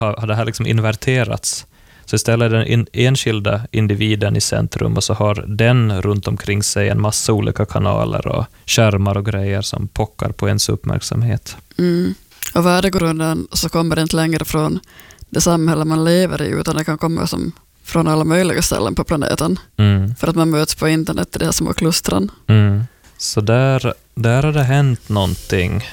har det här liksom inverterats. Så istället är den enskilda individen i centrum och så har den runt omkring sig en massa olika kanaler och skärmar och grejer som pockar på ens uppmärksamhet. Och värdegrunden så kommer det inte längre från det samhälle man lever i, utan det kan komma som från alla möjliga ställen på planeten. För att man möts på internet i de här små klustren. Så där har det hänt någonting.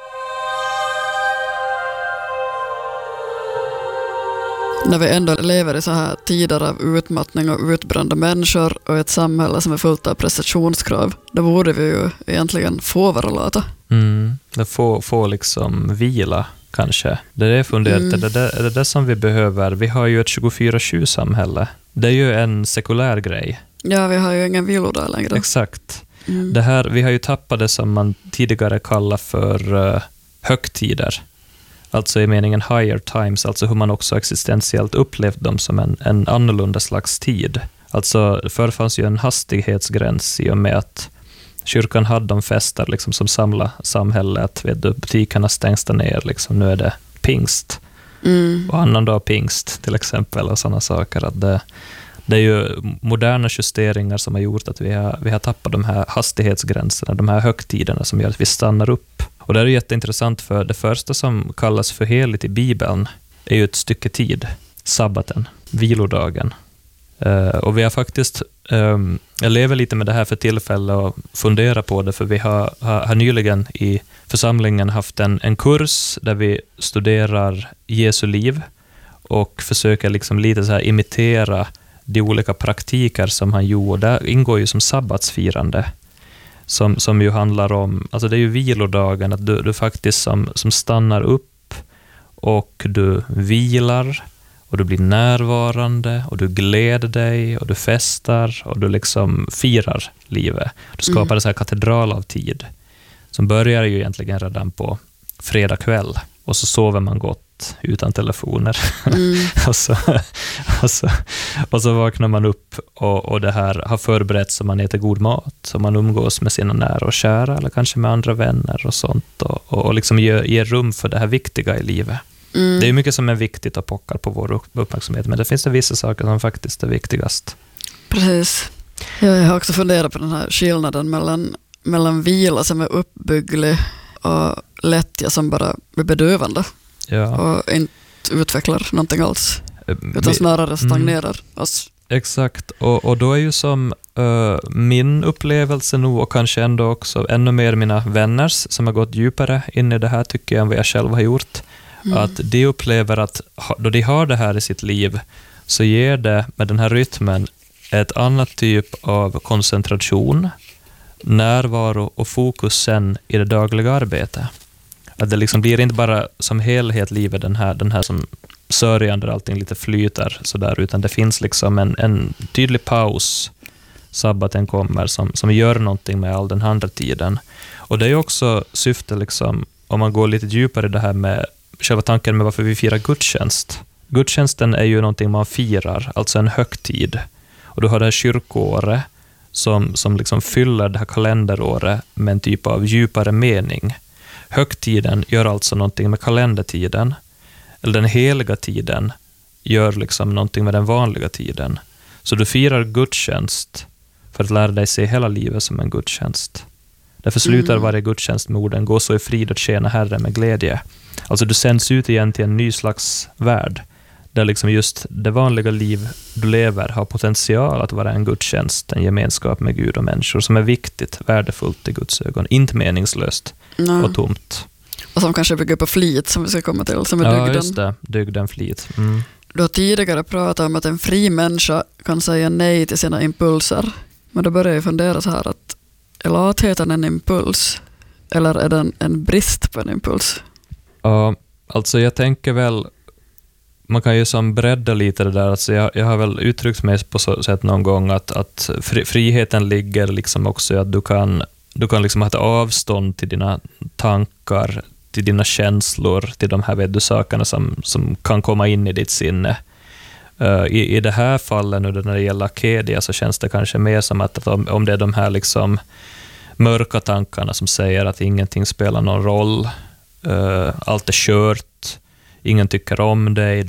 När vi ändå lever i så här tider av utmattning och utbrända människor och ett samhälle som är fullt av prestationskrav, då borde vi ju egentligen få vara lata. Det får liksom vila kanske. Det är det jag funderat. Är det som vi behöver? Vi har ju ett 24/7-samhälle. Det är ju en sekulär grej. Ja, vi har ju ingen vilodag längre. Exakt. Det här, vi har ju tappat det som man tidigare kallar för högtider. Alltså i meningen higher times, alltså hur man också existentiellt upplevt dem som en annorlunda slags tid. Alltså förr fanns ju en hastighetsgräns i och med att kyrkan hade de fester liksom, som samlade samhället. Butikerna stängs ner, liksom, nu är det pingst. Och annan dag pingst till exempel och sådana saker. Att det är ju moderna justeringar som har gjort att vi har tappat de här hastighetsgränserna, de här högtiderna som gör att vi stannar upp. Och det är jätteintressant, för det första som kallas för heligt i Bibeln är ju ett stycke tid, sabbaten, vilodagen. Och vi har faktiskt, jag lever lite med det här för tillfälle och funderar på det, för vi har nyligen i församlingen haft en kurs där vi studerar Jesu liv och försöker liksom lite så här imitera de olika praktiker som han gjorde. Där ingår ju som sabbatsfirande. Som ju handlar om, alltså det är ju vilodagen, att du faktiskt som stannar upp och du vilar och du blir närvarande och du gläder dig och du festar och du liksom firar livet. Du skapar en så här katedral av tid som börjar ju egentligen redan på fredag kväll och så sover man gott utan telefoner. och så vaknar man upp och det här har förberetts så man äter god mat, så man umgås med sina nära och kära eller kanske med andra vänner och sånt och liksom ger rum för det här viktiga i livet. Det är mycket som är viktigt och pockar på vår uppmärksamhet, men det finns det vissa saker som faktiskt är viktigast. Precis. Jag har också funderat på den här skillnaden mellan vila som är uppbygglig och lättja som bara är bedövande. Ja. Och inte utvecklar någonting alls, utan snarare stagnerar oss. Exakt, och då är ju som min upplevelse nog, och kanske ändå också ännu mer mina vänners som har gått djupare in i det här, tycker jag, än vad jag själv har gjort. Att de upplever att då de har det här i sitt liv så ger det med den här rytmen ett annat typ av koncentration, närvaro och fokus sen i det dagliga arbetet. Att det liksom blir inte bara som helhet livet den här som sörjan där allting lite flyter sådär, utan det finns liksom en tydlig paus. Sabbaten kommer som gör någonting med all den andra tiden. Och det är ju också syfte liksom, om man går lite djupare i det här med själva tanken med varför vi firar gudstjänst. Gudstjänsten är ju någonting man firar, alltså en högtid. Och du har det här kyrkoåret som liksom fyller det här kalenderåret med en typ av djupare mening. Högtiden gör alltså någonting med kalendertiden. Eller den heliga tiden gör liksom någonting med den vanliga tiden. Så du firar gudstjänst för att lära dig se hela livet som en gudstjänst. Därför slutar varje gudstjänst med orden: gå så i frid och tjäna Herren med glädje. Alltså du sänds ut igen till en ny slags värld. Där liksom just det vanliga liv du lever har potential att vara en gudstjänst, en gemenskap med Gud och människor som är viktigt, värdefullt i Guds ögon, inte meningslöst och tomt. Och som kanske bygger på flit, som vi ska komma till, som är dygden. Ja, just det. Dygden, flit. Du har tidigare pratat om att en fri människa kan säga nej till sina impulser. Men då börjar jag fundera så här, att är latheten en impuls? Eller är den en brist på en impuls? Ja, alltså jag tänker väl, man kan ju som bredda lite det där. Alltså jag har väl uttryckt mig på så sätt någon gång att friheten ligger liksom också i att du kan liksom ha ett avstånd till dina tankar, till dina känslor, till de här sakerna som kan komma in i ditt sinne. I det här fallet nu när det gäller Akedia så känns det kanske mer som att om det är de här liksom mörka tankarna som säger att ingenting spelar någon roll, allt är kört, ingen tycker om dig,